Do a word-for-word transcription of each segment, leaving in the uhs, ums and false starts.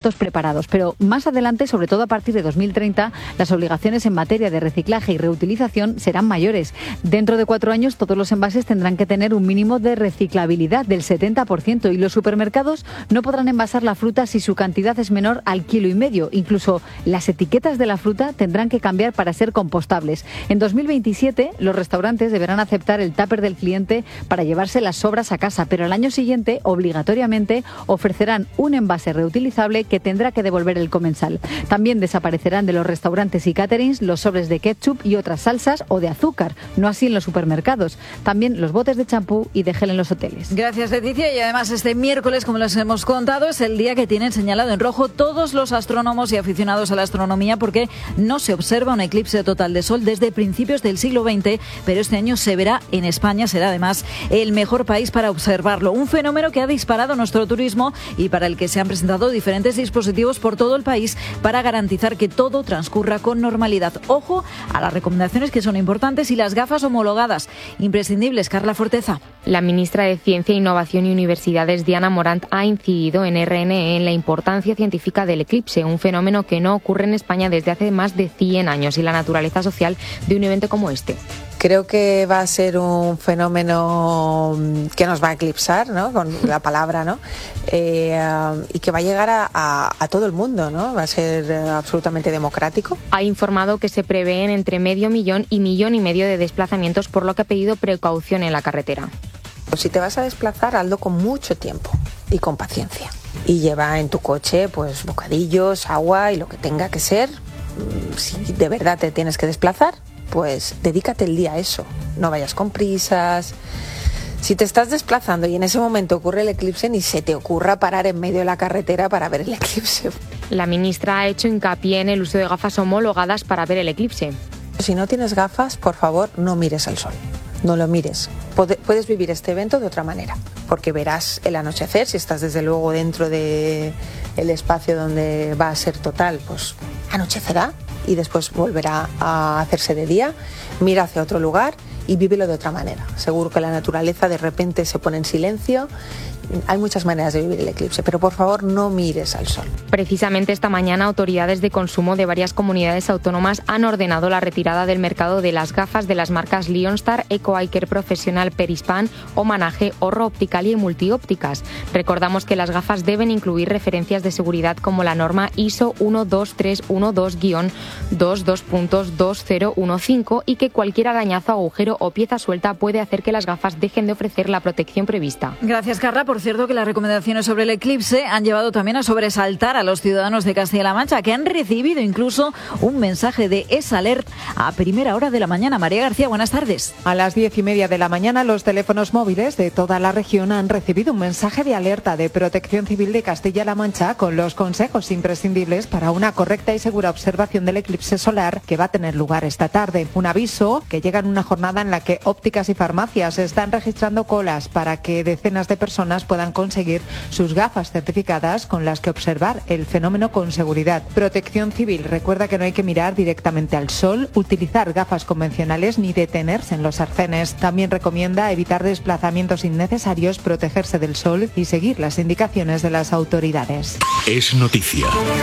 estos preparados. Pero más adelante, sobre todo a partir de dos mil treinta, las obligaciones en materia de reciclaje y reutilización serán mayores. Dentro de cuatro años, todos los envases tendrán que tener un mínimo de reciclabilidad del setenta por ciento y los supermercados no podrán envasar la fruta si su cantidad es menor al kilo y medio. Incluso las etiquetas de la fruta tendrán que cambiar para ser compostables. En dos mil veintisiete, los restaurantes deberán aceptar el tupper del cliente para llevarse las sobras a casa, pero al año siguiente, obligatoriamente, ofrecerán un envase reutilizable que tendrá que devolver el comensal. También desaparecerán de los restaurantes y caterings los sobres de ketchup y otras salsas o de azúcar, no así en los supermercados. También los botes de champú y de gel en los hoteles. Gracias, Leticia. Y además este miércoles, como les hemos contado, es el día que tienen señalado en rojo todos los astrónomos y aficionados a la astronomía porque no se observa un eclipse total de sol desde principios del siglo veinte, pero este año se verá en España. Será además el mejor país para observarlo. Un fenómeno que ha disparado nuestro turismo y para el que se han presentado diferentes dispositivos por todo el país para garantizar que todo transcurra con normalidad. Ojo a las recomendaciones que son importantes y las gafas homologadas, imprescindibles. Carla Forteza. La ministra de Ciencia, Innovación y Universidades, Diana Morant, ha incidido en R N E en la importancia científica del eclipse, un fenómeno que no ocurre en España desde hace más de cien años y la naturaleza social de un evento como este. Creo que va a ser un fenómeno que nos va a eclipsar, ¿no? Con la palabra, ¿no? Eh, y que va a llegar a, a, a todo el mundo, ¿no? Va a ser absolutamente democrático. Ha informado que se prevén entre medio millón y millón y medio de desplazamientos, por lo que ha pedido precaución en la carretera. Pues si te vas a desplazar, hazlo con mucho tiempo y con paciencia. Y lleva en tu coche, pues, bocadillos, agua y lo que tenga que ser. Si de verdad te tienes que desplazar, pues dedícate el día a eso, no vayas con prisas. Si te estás desplazando y en ese momento ocurre el eclipse, ni se te ocurra parar en medio de la carretera para ver el eclipse. La ministra ha hecho hincapié en el uso de gafas homologadas para ver el eclipse. Si no tienes gafas, por favor, no mires al sol, no lo mires. Puedes vivir este evento de otra manera, porque verás el anochecer, si estás desde luego dentro del espacio donde va a ser total, pues anochecerá y después volverá a hacerse de día. Mira hacia otro lugar y vívelo de otra manera. Seguro que la naturaleza de repente se pone en silencio. Hay muchas maneras de vivir el eclipse, pero por favor no mires al sol. Precisamente esta mañana, autoridades de consumo de varias comunidades autónomas han ordenado la retirada del mercado de las gafas de las marcas Leonstar, Eco-Iker Professional, Perispan, Homenaje, Horro Optical y Multiópticas. Recordamos que las gafas deben incluir referencias de seguridad como la norma I S O uno dos tres uno dos guión dos dos puntos dos cero uno cinco y que cualquier arañazo, agujero o pieza suelta puede hacer que las gafas dejen de ofrecer la protección prevista. Gracias, Carla. Por cierto, que las recomendaciones sobre el eclipse han llevado también a sobresaltar a los ciudadanos de Castilla-La Mancha, que han recibido incluso un mensaje de S-Alert a primera hora de la mañana. María García, buenas tardes. A las diez y media de la mañana, los teléfonos móviles de toda la región han recibido un mensaje de alerta de Protección Civil de Castilla-La Mancha con los consejos imprescindibles para una correcta y segura observación del eclipse solar que va a tener lugar esta tarde. Un aviso que llega en una jornada en la que ópticas y farmacias están registrando colas para que decenas de personas puedan conseguir sus gafas certificadas con las que observar el fenómeno con seguridad. Protección Civil recuerda que no hay que mirar directamente al sol, utilizar gafas convencionales ni detenerse en los arcenes. También recomienda evitar desplazamientos innecesarios, protegerse del sol y seguir las indicaciones de las autoridades. Es noticia.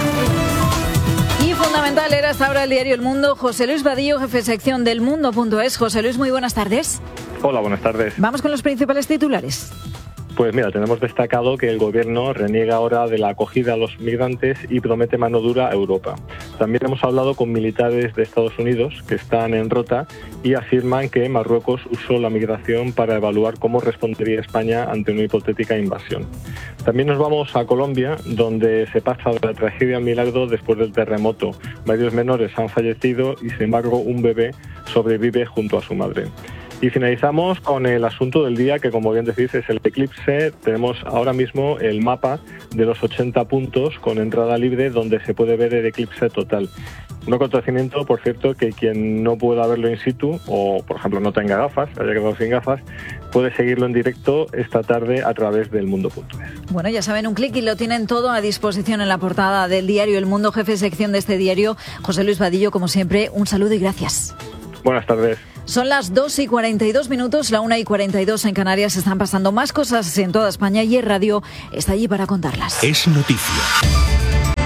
Y fundamental era hasta ahora el diario El Mundo. José Luis Vadillo, jefe de sección del Mundo punto es. José Luis, muy buenas tardes. Hola, buenas tardes. Vamos con los principales titulares. Pues mira, tenemos destacado que el gobierno reniega ahora de la acogida a los migrantes y promete mano dura a Europa. También hemos hablado con militares de Estados Unidos que están en Rota y afirman que Marruecos usó la migración para evaluar cómo respondería España ante una hipotética invasión. También nos vamos a Colombia, donde se pasa de la tragedia al milagro después del terremoto. Varios menores han fallecido y, sin embargo, un bebé sobrevive junto a su madre. Y finalizamos con el asunto del día, que como bien decís es el eclipse. Tenemos ahora mismo el mapa de los ochenta puntos con entrada libre donde se puede ver el eclipse total. Un acontecimiento, por cierto, que quien no pueda verlo in situ o, por ejemplo, no tenga gafas, haya quedado sin gafas, puede seguirlo en directo esta tarde a través del mundo punto es. Bueno, ya saben, un clic y lo tienen todo a disposición en la portada del diario El Mundo. Jefe de sección de este diario, José Luis Vadillo, como siempre, un saludo y gracias. Buenas tardes. Son las dos y cuarenta y dos minutos, la una y cuarenta y dos en Canarias. Están pasando más cosas en toda España y el radio está allí para contarlas. Es noticia.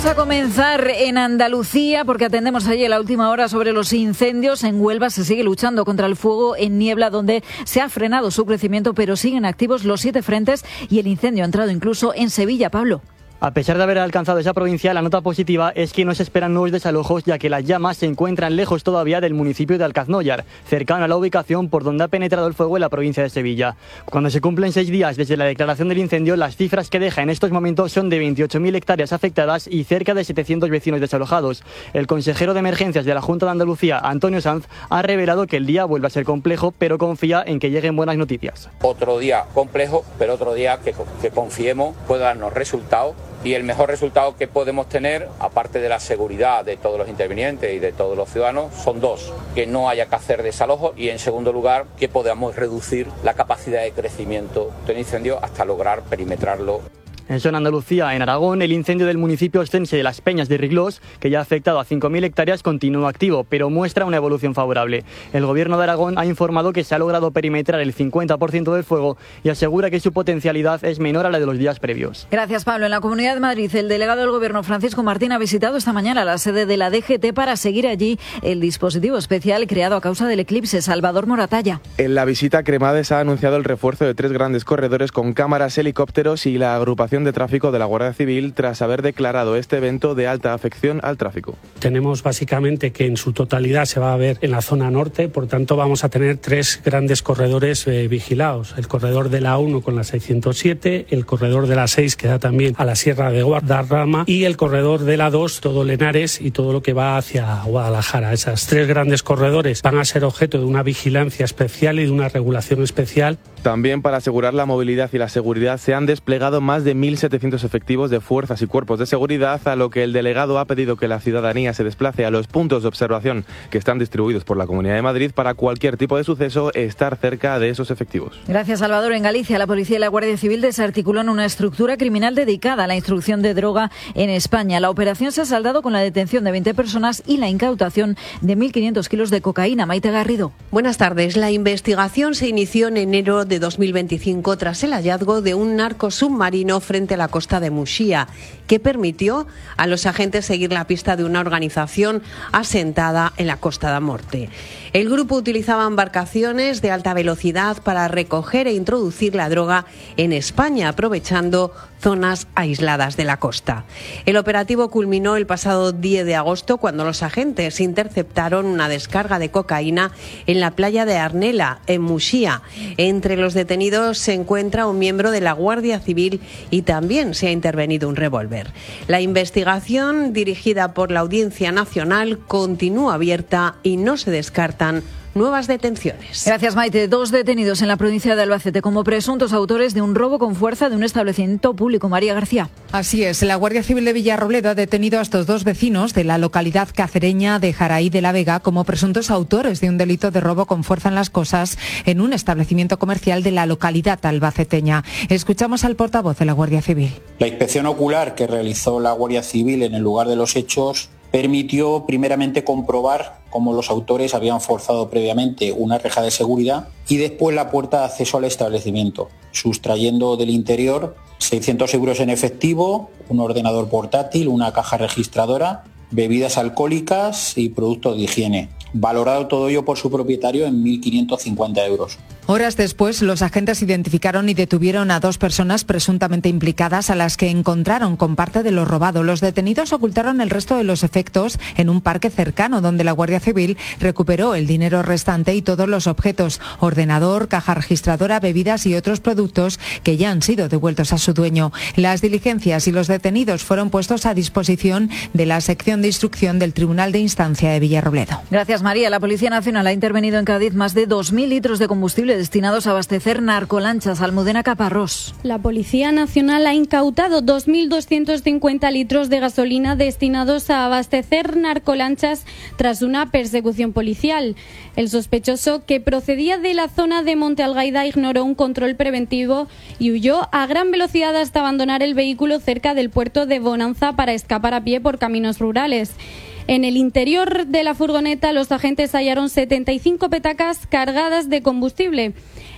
Vamos a comenzar en Andalucía porque atendemos allí a la última hora sobre los incendios. En Huelva se sigue luchando contra el fuego en Niebla, donde se ha frenado su crecimiento, pero siguen activos los siete frentes y el incendio ha entrado incluso en Sevilla. Pablo. A pesar de haber alcanzado esa provincia, la nota positiva es que no se esperan nuevos desalojos, ya que las llamas se encuentran lejos todavía del municipio de Alcaznollar, cercano a la ubicación por donde ha penetrado el fuego en la provincia de Sevilla. Cuando se cumplen seis días desde la declaración del incendio, las cifras que deja en estos momentos son de veintiocho mil hectáreas afectadas y cerca de setecientos vecinos desalojados. El consejero de Emergencias de la Junta de Andalucía, Antonio Sanz, ha revelado que el día vuelve a ser complejo, pero confía en que lleguen buenas noticias. Otro día complejo, pero otro día que, que confiemos pueda darnos resultados. Y el mejor resultado que podemos tener, aparte de la seguridad de todos los intervinientes y de todos los ciudadanos, son dos: que no haya que hacer desalojos y, en segundo lugar, que podamos reducir la capacidad de crecimiento del incendio hasta lograr perimetrarlo. Eso en Andalucía. En Aragón, el incendio del municipio ostense de Las Peñas de Riglós, que ya ha afectado a cinco mil hectáreas, continúa activo, pero muestra una evolución favorable. El gobierno de Aragón ha informado que se ha logrado perimetrar el cincuenta por ciento del fuego y asegura que su potencialidad es menor a la de los días previos. Gracias, Pablo. En la Comunidad de Madrid, el delegado del Gobierno, Francisco Martín, ha visitado esta mañana la sede de la D G T para seguir allí el dispositivo especial creado a causa del eclipse. Salvador Moratalla. En la visita, Cremades ha anunciado el refuerzo de tres grandes corredores con cámaras, helicópteros y la agrupación de tráfico de la Guardia Civil tras haber declarado este evento de alta afección al tráfico. Tenemos básicamente que en su totalidad se va a ver en la zona norte, por tanto vamos a tener tres grandes corredores eh, vigilados. El corredor de la uno con la seiscientos siete, el corredor de la seis que da también a la Sierra de Guadarrama y el corredor de la dos, todo Lenares y todo lo que va hacia Guadalajara. Esas tres grandes corredores van a ser objeto de una vigilancia especial y de una regulación especial. También para asegurar la movilidad y la seguridad se han desplegado más de mil setecientos efectivos de fuerzas y cuerpos de seguridad, a lo que el delegado ha pedido que la ciudadanía se desplace a los puntos de observación que están distribuidos por la Comunidad de Madrid para cualquier tipo de suceso, estar cerca de esos efectivos. Gracias, Salvador. En Galicia, la policía y la Guardia Civil desarticulan una estructura criminal dedicada a la instrucción de droga en España. La operación se ha saldado con la detención de veinte personas y la incautación de mil quinientos kilos de cocaína. Maite Garrido. Buenas tardes. La investigación se inició en enero de dos mil veinticinco tras el hallazgo de un narco submarino frente a la costa de Muxía, que permitió a los agentes seguir la pista de una organización asentada en la Costa da Morte. El grupo utilizaba embarcaciones de alta velocidad para recoger e introducir la droga en España, aprovechando zonas aisladas de la costa. El operativo culminó el pasado diez de agosto cuando los agentes interceptaron una descarga de cocaína en la playa de Arnela, en Muxía. Entre los detenidos se encuentra un miembro de la Guardia Civil y también se ha intervenido un revólver. La investigación, dirigida por la Audiencia Nacional, continúa abierta y no se descartan nuevas detenciones. Gracias, Maite. Dos detenidos en la provincia de Albacete como presuntos autores de un robo con fuerza de un establecimiento público. María García. Así es. La Guardia Civil de Villarrobledo ha detenido a estos dos vecinos de la localidad cacereña de Jaraí de la Vega como presuntos autores de un delito de robo con fuerza en las cosas en un establecimiento comercial de la localidad albaceteña. Escuchamos al portavoz de la Guardia Civil. La inspección ocular que realizó la Guardia Civil en el lugar de los hechos permitió primeramente comprobar cómo los autores habían forzado previamente una reja de seguridad y después la puerta de acceso al establecimiento, sustrayendo del interior seiscientos euros en efectivo, un ordenador portátil, una caja registradora, bebidas alcohólicas y productos de higiene. Valorado todo ello por su propietario en mil quinientos cincuenta euros. Horas después, los agentes identificaron y detuvieron a dos personas presuntamente implicadas a las que encontraron con parte de lo robado. Los detenidos ocultaron el resto de los efectos en un parque cercano, donde la Guardia Civil recuperó el dinero restante y todos los objetos, ordenador, caja registradora, bebidas y otros productos que ya han sido devueltos a su dueño. Las diligencias y los detenidos fueron puestos a disposición de la sección de instrucción del Tribunal de Instancia de Villarrobledo. Gracias, María. La Policía Nacional ha intervenido en Cádiz más de dos mil litros de combustible destinados a abastecer narcolanchas. Almudena Caparrós. La Policía Nacional ha incautado dos mil doscientos cincuenta litros de gasolina destinados a abastecer narcolanchas tras una persecución policial. El sospechoso, que procedía de la zona de Monte Algaida, ignoró un control preventivo y huyó a gran velocidad hasta abandonar el vehículo cerca del puerto de Bonanza para escapar a pie por caminos rurales. En el interior de la furgoneta, los agentes hallaron setenta y cinco petacas cargadas de combustible.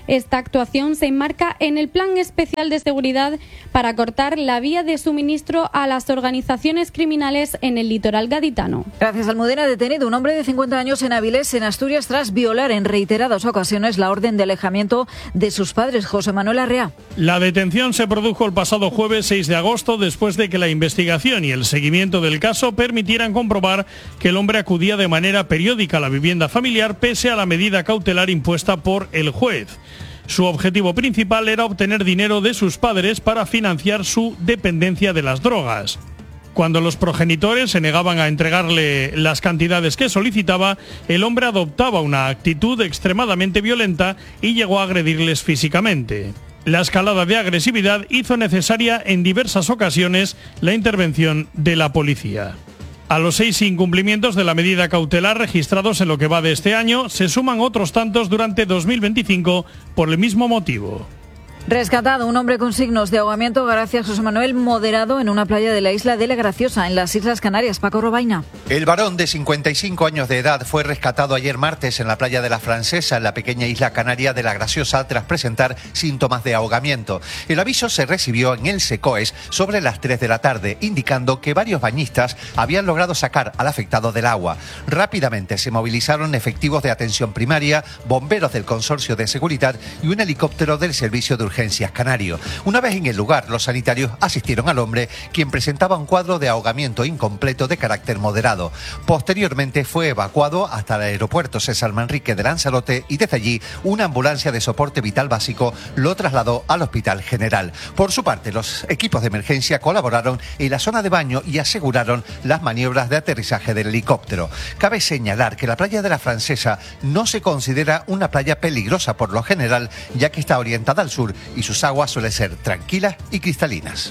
Esta actuación se enmarca en el Plan Especial de Seguridad para cortar la vía de suministro a las organizaciones criminales en el litoral gaditano. Gracias, Almudena. Detenido un hombre de cincuenta años en Avilés, en Asturias, tras violar en reiteradas ocasiones la orden de alejamiento de sus padres. José Manuel Arrea. La detención se produjo el pasado jueves seis de agosto, después de que la investigación y el seguimiento del caso permitieran comprobar que el hombre acudía de manera periódica a la vivienda familiar pese a la medida cautelar impuesta por el juez. Su objetivo principal era obtener dinero de sus padres para financiar su dependencia de las drogas. Cuando los progenitores se negaban a entregarle las cantidades que solicitaba, el hombre adoptaba una actitud extremadamente violenta y llegó a agredirles físicamente. La escalada de agresividad hizo necesaria en diversas ocasiones la intervención de la policía. A los seis incumplimientos de la medida cautelar registrados en lo que va de este año, se suman otros tantos durante dos mil veinticinco por el mismo motivo. Rescatado un hombre con signos de ahogamiento gracias a José Manuel, moderado en una playa de la isla de La Graciosa, en las Islas Canarias. Paco Robaina. El varón de cincuenta y cinco años de edad fue rescatado ayer martes en la playa de La Francesa, en la pequeña isla canaria de La Graciosa, tras presentar síntomas de ahogamiento. El aviso se recibió en el SECOES sobre las tres de la tarde, indicando que varios bañistas habían logrado sacar al afectado del agua. Rápidamente se movilizaron efectivos de atención primaria, bomberos del Consorcio de Seguridad y un helicóptero del Servicio de Urgencias Canario. Una vez en el lugar, los sanitarios asistieron al hombre, quien presentaba un cuadro de ahogamiento incompleto de carácter moderado. Posteriormente fue evacuado hasta el aeropuerto César Manrique de Lanzarote y desde allí una ambulancia de soporte vital básico lo trasladó al Hospital General. Por su parte, los equipos de emergencia colaboraron en la zona de baño y aseguraron las maniobras de aterrizaje del helicóptero. Cabe señalar que la playa de La Francesa no se considera una playa peligrosa por lo general, ya que está orientada al sur y sus aguas suelen ser tranquilas y cristalinas.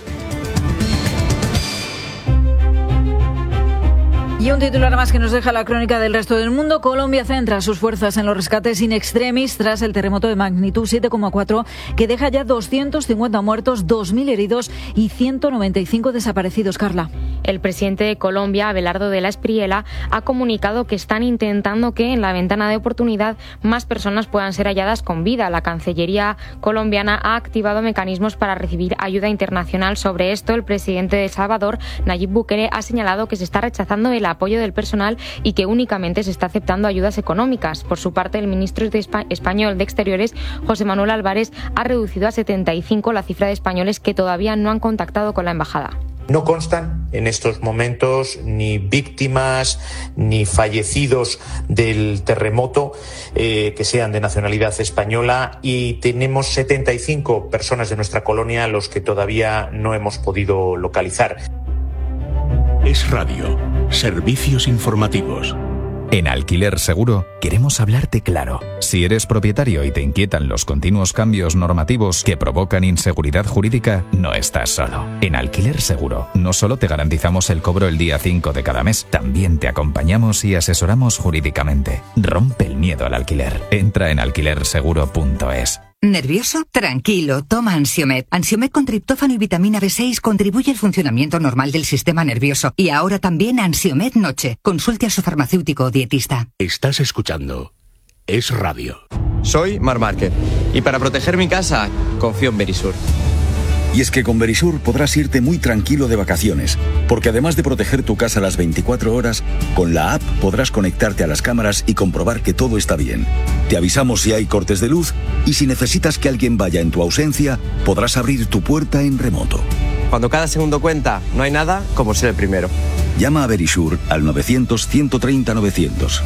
Y un titular más que nos deja la crónica del resto del mundo. Colombia centra sus fuerzas en los rescates in extremis tras el terremoto de magnitud siete coma cuatro que deja ya doscientos cincuenta muertos, dos mil heridos y ciento noventa y cinco desaparecidos. Carla. El presidente de Colombia, Abelardo de la Espriella, ha comunicado que están intentando que en la ventana de oportunidad más personas puedan ser halladas con vida. La Cancillería colombiana ha activado mecanismos para recibir ayuda internacional. Sobre esto, el presidente de El Salvador, Nayib Bukele, ha señalado que se está rechazando el apoyo del personal y que únicamente se está aceptando ayudas económicas. Por su parte, el ministro de Espa- español de Exteriores, José Manuel Álvarez, ha reducido a setenta y cinco la cifra de españoles que todavía no han contactado con la embajada. No constan en estos momentos ni víctimas ni fallecidos del terremoto eh, que sean de nacionalidad española, y tenemos setenta y cinco personas de nuestra colonia a los que todavía no hemos podido localizar. Es Radio, servicios informativos. En Alquiler Seguro queremos hablarte claro. Si eres propietario y te inquietan los continuos cambios normativos que provocan inseguridad jurídica, no estás solo. En Alquiler Seguro no solo te garantizamos el cobro el día cinco de cada mes, también te acompañamos y asesoramos jurídicamente. Rompe el miedo al alquiler. Entra en alquiler seguro punto es. ¿Nervioso? Tranquilo, toma Ansiomed. Ansiomed con triptófano y vitamina B seis contribuye al funcionamiento normal del sistema nervioso. Y ahora también Ansiomed Noche. Consulte a su farmacéutico o dietista. Estás escuchando Es Radio. Soy Mar Márquez y para proteger mi casa confío en Verisur. Y es que con Verisur podrás irte muy tranquilo de vacaciones, porque además de proteger tu casa las veinticuatro horas, con la app podrás conectarte a las cámaras y comprobar que todo está bien. Te avisamos si hay cortes de luz y si necesitas que alguien vaya en tu ausencia, podrás abrir tu puerta en remoto. Cuando cada segundo cuenta, no hay nada como ser el primero. Llama a Verisur al novecientos, ciento treinta, novecientos.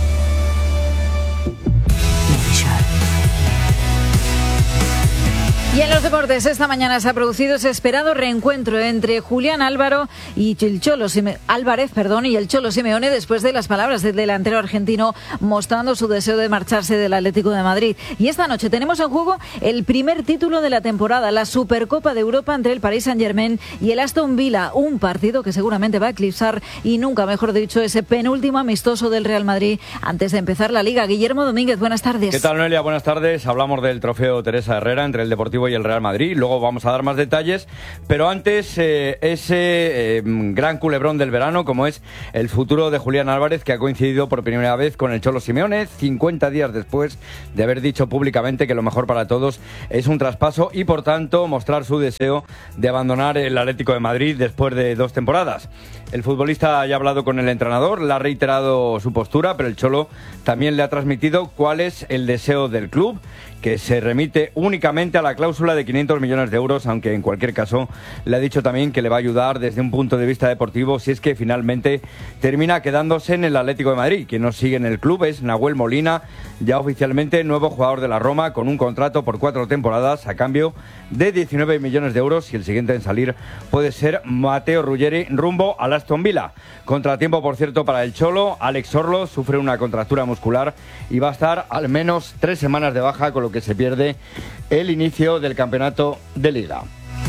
Y en los deportes, esta mañana se ha producido ese esperado reencuentro entre Julián Álvaro y el Cholo Sime- Álvarez, perdón, y el Cholo Simeone, después de las palabras del delantero argentino mostrando su deseo de marcharse del Atlético de Madrid. Y esta noche tenemos en juego el primer título de la temporada, la Supercopa de Europa entre el Paris Saint-Germain y el Aston Villa, un partido que seguramente va a eclipsar, y nunca mejor dicho, ese penúltimo amistoso del Real Madrid antes de empezar la Liga. Guillermo Domínguez, buenas tardes. ¿Qué tal, Noelia? Buenas tardes. Hablamos del trofeo Teresa Herrera entre el Deportivo Deportivo y el Real Madrid. Luego vamos a dar más detalles, pero antes eh, ese eh, gran culebrón del verano, como es el futuro de Julián Álvarez, que ha coincidido por primera vez con el Cholo Simeone, cincuenta días después de haber dicho públicamente que lo mejor para todos es un traspaso y, por tanto, mostrar su deseo de abandonar el Atlético de Madrid después de dos temporadas. El futbolista ya ha hablado con el entrenador, le ha reiterado su postura, pero el Cholo también le ha transmitido cuál es el deseo del club, que se remite únicamente a la cláusula de quinientos millones de euros, aunque en cualquier caso le ha dicho también que le va a ayudar desde un punto de vista deportivo si es que finalmente termina quedándose en el Atlético de Madrid. Quien nos sigue en el club es Nahuel Molina, ya oficialmente nuevo jugador de la Roma, con un contrato por cuatro temporadas a cambio de diecinueve millones de euros, y el siguiente en salir puede ser Mateo Ruggeri rumbo al Aston Villa. Contratiempo, por cierto, para el Cholo. Alex Orlo sufre una contractura muscular y va a estar al menos tres semanas de baja, con lo que se pierde el inicio del campeonato de Liga.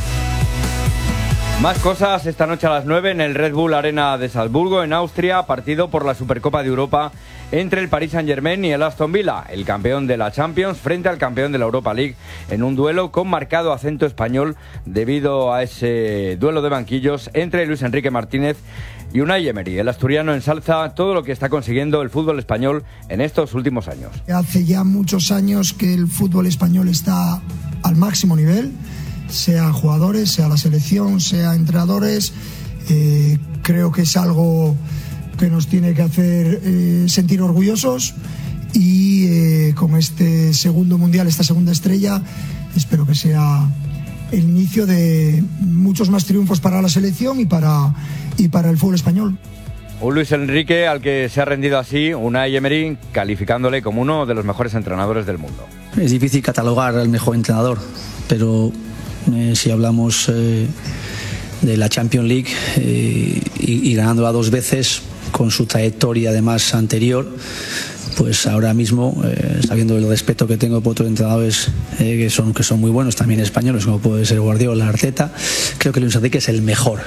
Más cosas esta noche a las nueve en el Red Bull Arena de Salzburgo, en Austria, partido por la Supercopa de Europa entre el Paris Saint-Germain y el Aston Villa, el campeón de la Champions frente al campeón de la Europa League, en un duelo con marcado acento español debido a ese duelo de banquillos entre Luis Enrique Martínez y Unai Emery. El asturiano ensalza todo lo que está consiguiendo el fútbol español en estos últimos años. Hace ya muchos años que el fútbol español está al máximo nivel, sea jugadores, sea la selección, sea entrenadores. Eh, creo que es algo que nos tiene que hacer eh, sentir orgullosos, y eh, con este segundo mundial, esta segunda estrella, espero que sea el inicio de muchos más triunfos para la selección y para, y para el fútbol español. Un Luis Enrique al que se ha rendido así Unai Emery, calificándole como uno de los mejores entrenadores del mundo. Es difícil catalogar al mejor entrenador, pero eh, si hablamos eh, de la Champions League eh, y, y ganándola dos veces, con su trayectoria además anterior, pues ahora mismo, eh, sabiendo el respeto que tengo por otros entrenadores eh, que son que son muy buenos, también españoles, como puede ser Guardiola, Arteta, creo que Luis Enrique es el mejor.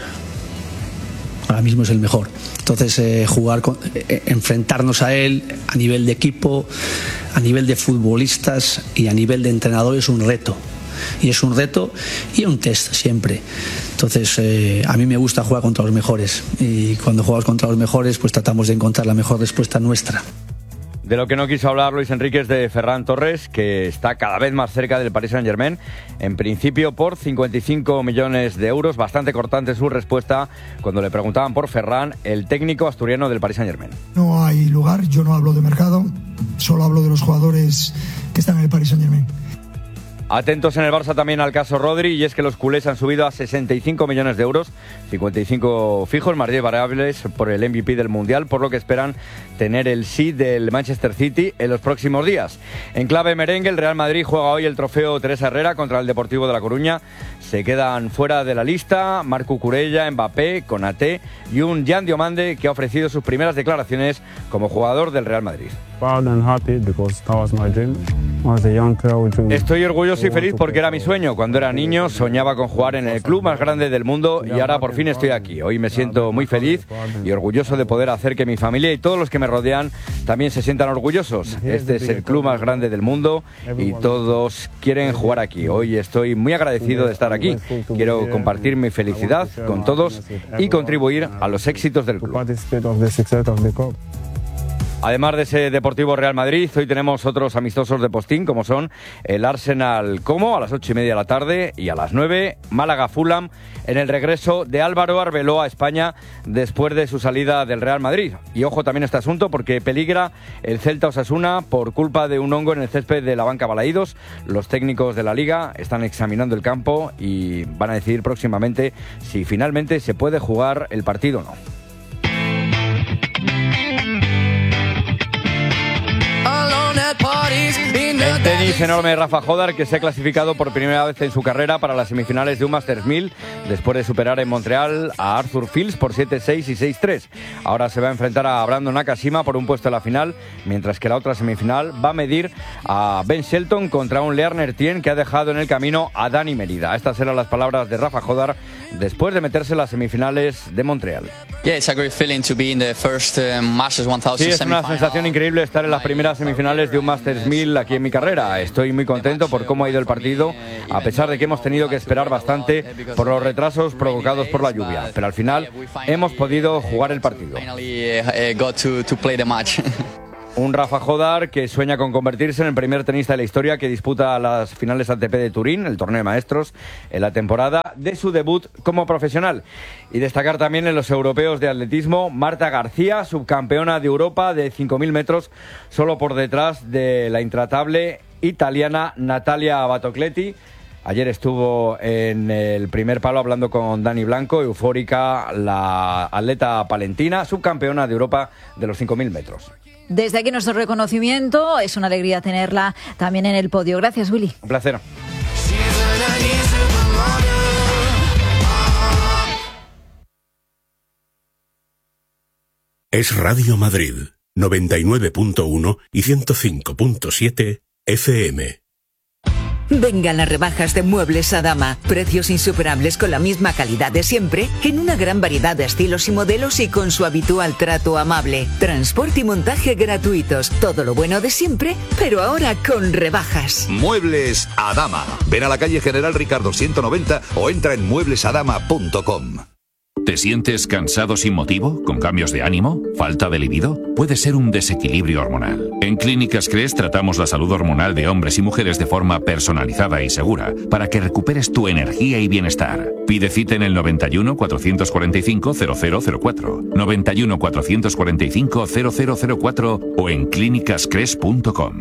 Ahora mismo es el mejor. Entonces, eh, jugar, con, eh, enfrentarnos a él a nivel de equipo, a nivel de futbolistas y a nivel de entrenador es un reto. Y es un reto y un test siempre. Entonces, eh, a mí me gusta jugar contra los mejores, y cuando jugamos contra los mejores, pues tratamos de encontrar la mejor respuesta nuestra. De lo que no quiso hablar Luis Enrique es de Ferran Torres, que está cada vez más cerca del Paris Saint-Germain, en principio por cincuenta y cinco millones de euros. Bastante cortante su respuesta cuando le preguntaban por Ferran, el técnico asturiano del Paris Saint-Germain. No hay lugar, yo no hablo de mercado, solo hablo de los jugadores que están en el Paris Saint-Germain. Atentos en el Barça también al caso Rodri, y es que los culés han subido a sesenta y cinco millones de euros, cincuenta y cinco fijos, más diez variables por el M V P del Mundial, por lo que esperan tener el sí del Manchester City en los próximos días. En clave merengue, el Real Madrid juega hoy el trofeo Teresa Herrera contra el Deportivo de La Coruña. Se quedan fuera de la lista Marc Cucurella, Mbappé, Konaté y un Jan Diomande, que ha ofrecido sus primeras declaraciones como jugador del Real Madrid. Estoy orgulloso y feliz porque era mi sueño. Cuando era niño soñaba con jugar en el club más grande del mundo, y ahora por fin estoy aquí. Hoy me siento muy feliz y orgulloso de poder hacer que mi familia y todos los que me rodean también se sientan orgullosos. Este es el club más grande del mundo y todos quieren jugar aquí. Hoy estoy muy agradecido de estar aquí. Quiero compartir mi felicidad con todos y contribuir a los éxitos del club. Además de ese Deportivo Real Madrid, hoy tenemos otros amistosos de postín, como son el Arsenal Como a las ocho y media de la tarde, y a las nueve Málaga Fulham, en el regreso de Álvaro Arbeloa a España después de su salida del Real Madrid. Y ojo también a este asunto, porque peligra el Celta Osasuna por culpa de un hongo en el césped de la Banca Balaídos. Los técnicos de la Liga están examinando el campo y van a decidir próximamente si finalmente se puede jugar el partido o no. En tenis, enorme Rafa Jodar, que se ha clasificado por primera vez en su carrera para las semifinales de un Masters mil, después de superar en Montreal a Arthur Fils por siete seis y seis tres. Ahora se va a enfrentar a Brandon Nakashima por un puesto en la final, mientras que la otra semifinal va a medir a Ben Shelton contra un Learner Tien que ha dejado en el camino a Dani Merida. Estas eran las palabras de Rafa Jodar después de meterse en las semifinales de Montreal. Yeah, it's a great feeling to be in the first uh, Masters one thousand Sí, es una semifinal. sensación increíble estar en las primeras semifinales de un Masters mil aquí en mi carrera. Estoy muy contento por cómo ha ido el partido, a pesar de que hemos tenido que esperar bastante por los retrasos provocados por la lluvia. Pero al final hemos podido jugar el partido. Finally, uh, uh, got to, to play the match. Un Rafa Jodar que sueña con convertirse en el primer tenista de la historia que disputa las finales A T P de Turín, el torneo de maestros, en la temporada de su debut como profesional. Y destacar también en los europeos de atletismo, Marta García, subcampeona de Europa de cinco mil metros, solo por detrás de la intratable italiana Natalia Batocletti. Ayer estuvo en el primer palo hablando con Dani Blanco, eufórica la atleta palentina, subcampeona de Europa de los cinco mil metros. Desde aquí nuestro reconocimiento, es una alegría tenerla también en el podio. Gracias, Willy. Un placer. Es Radio Madrid, noventa y nueve punto uno y ciento cinco punto siete F M. Vengan las rebajas de Muebles Adama. Precios insuperables con la misma calidad de siempre, en una gran variedad de estilos y modelos y con su habitual trato amable. Transporte y montaje gratuitos. Todo lo bueno de siempre, pero ahora con rebajas. Muebles Adama. Ven a la calle General Ricardo ciento noventa o entra en muebles adama punto com. ¿Te sientes cansado sin motivo? ¿Con cambios de ánimo? ¿Falta de libido? Puede ser un desequilibrio hormonal. En Clínicas Cres tratamos la salud hormonal de hombres y mujeres de forma personalizada y segura para que recuperes tu energía y bienestar. Pide cita en el noventa y uno, cuatrocientos cuarenta y cinco, cero cero cero cuatro, noventa y uno, cuatrocientos cuarenta y cinco, cero cero cero cuatro o en clínicas cres punto com.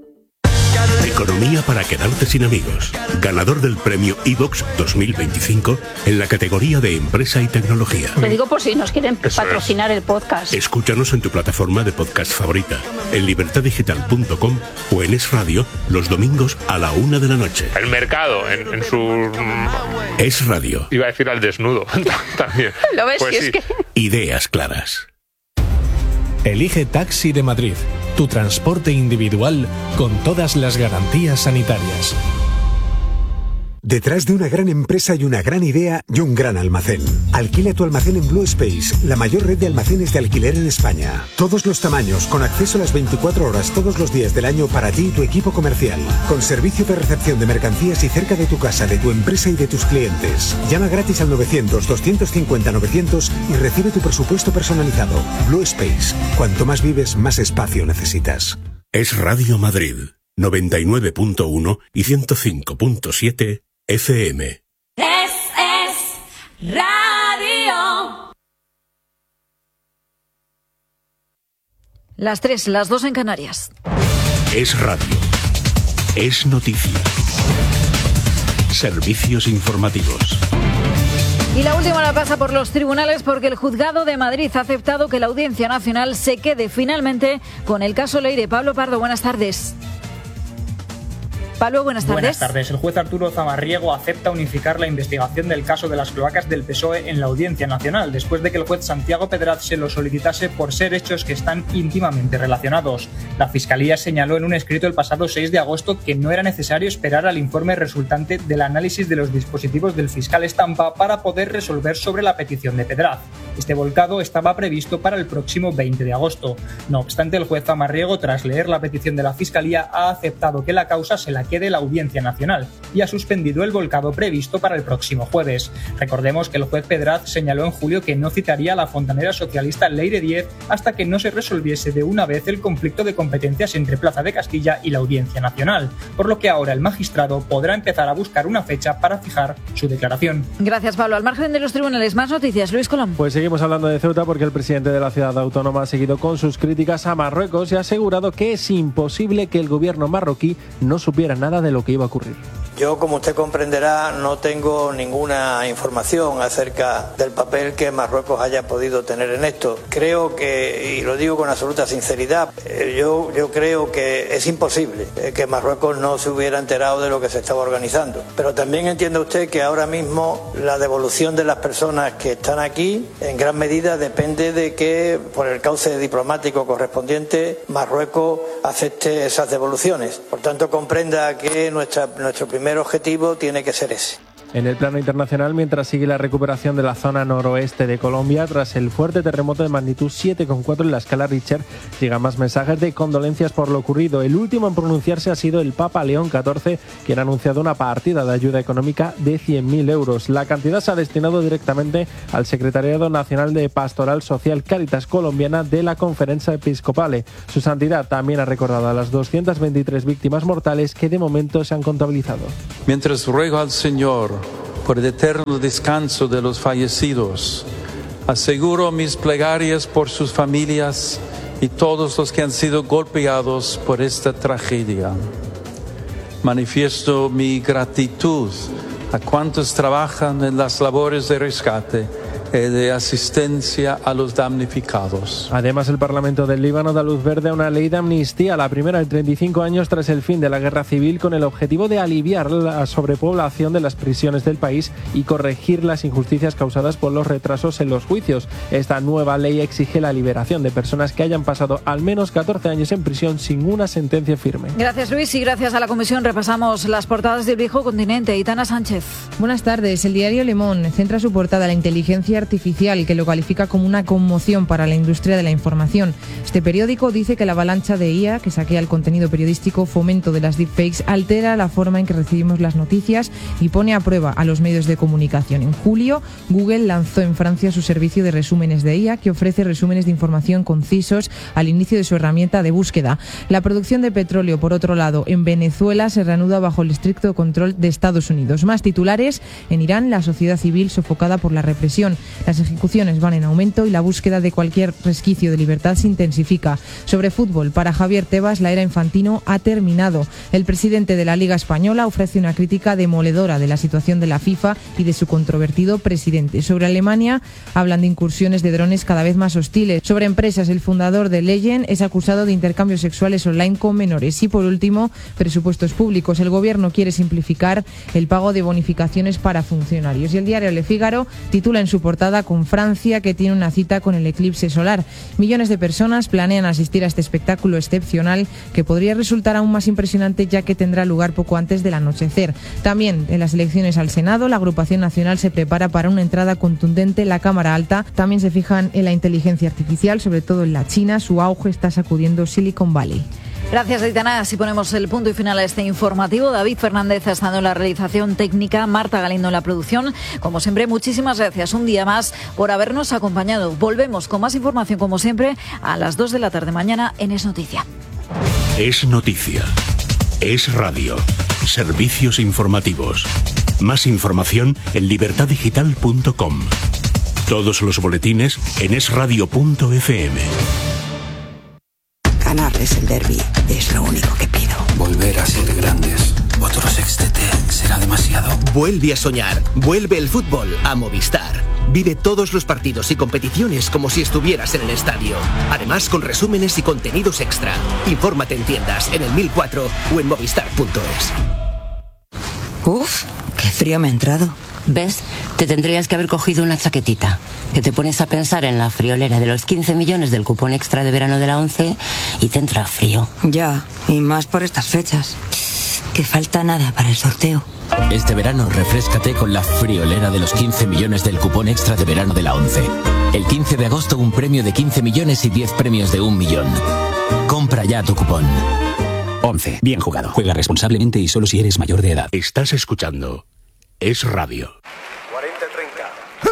Economía para quedarte sin amigos. Ganador del premio iVox dos mil veinticinco en la categoría de Empresa y Tecnología. Lo digo por si nos quieren Eso patrocinar es. el podcast. Escúchanos en tu plataforma de podcast favorita, en libertad digital punto com o en Es Radio los domingos a la una de la noche. El mercado en, en su... Es Radio. Iba a decir al desnudo también. ¿Lo ves? Pues Si sí. es que... Ideas claras. Elige Taxi de Madrid, tu transporte individual con todas las garantías sanitarias. Detrás de una gran empresa y una gran idea y un gran almacén. Alquila tu almacén en Blue Space, la mayor red de almacenes de alquiler en España. Todos los tamaños, con acceso a las veinticuatro horas todos los días del año para ti y tu equipo comercial. Con servicio de recepción de mercancías y cerca de tu casa, de tu empresa y de tus clientes. Llama gratis al novecientos, doscientos cincuenta, novecientos y recibe tu presupuesto personalizado. Blue Space. Cuanto más vives, más espacio necesitas. Es Radio Madrid, noventa y nueve punto uno y ciento cinco punto siete F M. Es, es radio. Las tres, las dos en Canarias. Es Radio. Es noticia. Servicios informativos. Y la última la pasa por los tribunales porque el Juzgado de Madrid ha aceptado que la Audiencia Nacional se quede finalmente con el caso Leire. Pablo Pardo, buenas tardes. Pablo, buenas tardes. Buenas tardes. El juez Arturo Zamarriego acepta unificar la investigación del caso de las cloacas del P S O E en la Audiencia Nacional, después de que el juez Santiago Pedraz se lo solicitase por ser hechos que están íntimamente relacionados. La Fiscalía señaló en un escrito el pasado seis de agosto que no era necesario esperar al informe resultante del análisis de los dispositivos del fiscal Estampa para poder resolver sobre la petición de Pedraz. Este volcado estaba previsto para el próximo veinte de agosto. No obstante, el juez Zamarriego, tras leer la petición de la Fiscalía, ha aceptado que la causa se la quede la Audiencia Nacional y ha suspendido el volcado previsto para el próximo jueves. Recordemos que el juez Pedraz señaló en julio que no citaría a la fontanera socialista Leire Díez hasta que no se resolviese de una vez el conflicto de competencias entre Plaza de Castilla y la Audiencia Nacional, por lo que ahora el magistrado podrá empezar a buscar una fecha para fijar su declaración. Gracias, Pablo. Al margen de los tribunales, más noticias. Luis Colón. Pues seguimos hablando de Ceuta porque el presidente de la ciudad autónoma ha seguido con sus críticas a Marruecos y ha asegurado que es imposible que el gobierno marroquí no supiera nada de lo que iba a ocurrir. Yo, como usted comprenderá, no tengo ninguna información acerca del papel que Marruecos haya podido tener en esto. Creo que, y lo digo con absoluta sinceridad, yo, yo creo que es imposible que Marruecos no se hubiera enterado de lo que se estaba organizando. Pero también entiende usted que ahora mismo la devolución de las personas que están aquí en gran medida depende de que, por el cauce diplomático correspondiente, Marruecos acepte esas devoluciones. Por tanto, comprenda que nuestra, nuestro primer El primer objetivo tiene que ser ese. En el plano internacional, mientras sigue la recuperación de la zona noroeste de Colombia, tras el fuerte terremoto de magnitud siete coma cuatro en la escala Richter, llegan más mensajes de condolencias por lo ocurrido. El último en pronunciarse ha sido el Papa León catorce, quien ha anunciado una partida de ayuda económica de cien mil euros. La cantidad se ha destinado directamente al Secretariado Nacional de Pastoral Social Cáritas Colombiana de la Conferencia Episcopale. Su santidad también ha recordado a las doscientas veintitrés víctimas mortales que de momento se han contabilizado. Mientras ruego al Señor por el eterno descanso de los fallecidos, aseguro mis plegarias por sus familias y todos los que han sido golpeados por esta tragedia. Manifiesto mi gratitud a cuantos trabajan en las labores de rescate y de asistencia a los damnificados. Además, el Parlamento del Líbano da luz verde a una ley de amnistía, la primera en treinta y cinco años tras el fin de la guerra civil, con el objetivo de aliviar la sobrepoblación de las prisiones del país y corregir las injusticias causadas por los retrasos en los juicios. Esta nueva ley exige la liberación de personas que hayan pasado al menos catorce años en prisión sin una sentencia firme. Gracias, Luis, y gracias a la comisión repasamos las portadas del viejo continente. Aitana Sánchez. Buenas tardes. El diario Le Monde centra su portada en la inteligencia artificial, que lo califica como una conmoción para la industria de la información. Este periódico dice que la avalancha de I A que saquea el contenido periodístico, fomento de las deepfakes, altera la forma en que recibimos las noticias y pone a prueba a los medios de comunicación. En julio, Google lanzó en Francia su servicio de resúmenes de I A, que ofrece resúmenes de información concisos al inicio de su herramienta de búsqueda. La producción de petróleo, por otro lado, en Venezuela se reanuda bajo el estricto control de Estados Unidos. Más titulares: en Irán, la sociedad civil sofocada por la represión. Las ejecuciones van en aumento y la búsqueda de cualquier resquicio de libertad se intensifica. Sobre fútbol, para Javier Tebas, la era Infantino ha terminado. El presidente de la Liga Española ofrece una crítica demoledora de la situación de la FIFA y de su controvertido presidente. Sobre Alemania, hablan de incursiones de drones cada vez más hostiles. Sobre empresas, el fundador de Legend es acusado de intercambios sexuales online con menores. Y por último, presupuestos públicos. El gobierno quiere simplificar el pago de bonificaciones para funcionarios. Y el diario Le Figaro titula en su portada: con Francia, que tiene una cita con el eclipse solar. Millones de personas planean asistir a este espectáculo excepcional, que podría resultar aún más impresionante ya que tendrá lugar poco antes del anochecer. También en las elecciones al Senado, la agrupación nacional se prepara para una entrada contundente. La Cámara Alta también se fijan en la inteligencia artificial, sobre todo en la China. Su auge está sacudiendo Silicon Valley. Gracias, Aitana. Así ponemos el punto y final a este informativo. David Fernández ha estado en la realización técnica, Marta Galindo en la producción. Como siempre, muchísimas gracias un día más por habernos acompañado. Volvemos con más información, como siempre, a las dos de la tarde mañana en Es Noticia. Es Noticia. Es Radio. Servicios informativos. Más información en libertad digital punto com. Todos los boletines en es radio punto efe eme. Ganarles el derbi es lo único que pido. Volver a ser grandes. Otro sextete será demasiado. Vuelve a soñar. Vuelve el fútbol a Movistar. Vive todos los partidos y competiciones como si estuvieras en el estadio. Además, con resúmenes y contenidos extra. Infórmate en tiendas, en el mil cuatro o en movistar punto es. Uf, qué frío me ha entrado. ¿Ves? Te tendrías que haber cogido una chaquetita. Que te pones a pensar en la friolera de los quince millones del cupón extra de verano de la ONCE y te entra frío. Ya, y más por estas fechas. Que falta nada para el sorteo. Este verano refréscate con la friolera de los quince millones del cupón extra de verano de la ONCE. El quince de agosto un premio de quince millones y diez premios de un millón. Compra ya tu cupón. ONCE. Bien jugado. Juega responsablemente y solo si eres mayor de edad. Estás escuchando Es Radio. cuarenta treinta.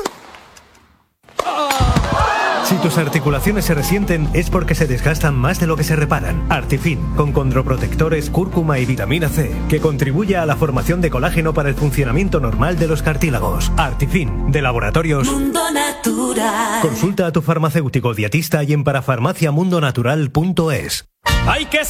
Si tus articulaciones se resienten es porque se desgastan más de lo que se reparan. Artifin, con condroprotectores, cúrcuma y vitamina C, que contribuye a la formación de colágeno para el funcionamiento normal de los cartílagos. Artifin, de Laboratorios Mundo Natural. Consulta a tu farmacéutico dietista y en parafarmaciamundonatural punto es. ¡Hay que